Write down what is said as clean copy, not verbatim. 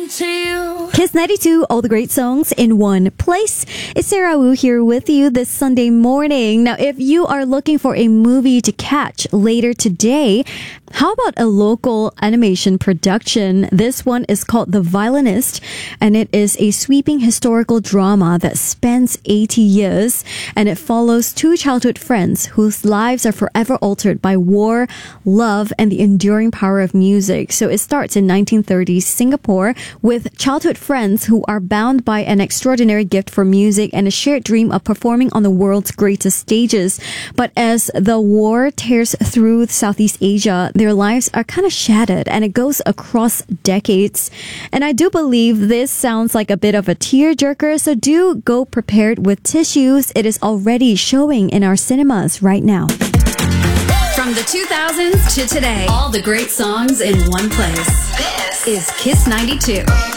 to you. Kiss 92, all the great songs in one place. It's Sarah Wu here with you this Sunday morning. Now, if you are looking for a movie to catch later today, how about a local animation production? This one is called The Violinist, and it is a sweeping historical drama that spans 80 years, and it follows two childhood friends whose lives are forever altered by war, love, and the enduring power of music. So it starts in 1930s Singapore with childhood friends who are bound by an extraordinary gift for music and a shared dream of performing on the world's greatest stages. But as the war tears through Southeast Asia, their lives are kind of shattered, and it goes across decades. And I do believe this sounds like a bit of a tearjerker, so do go prepared with tissues. It is already showing in our cinemas right now. From the 2000s to today, all the great songs in one place. This is Kiss 92.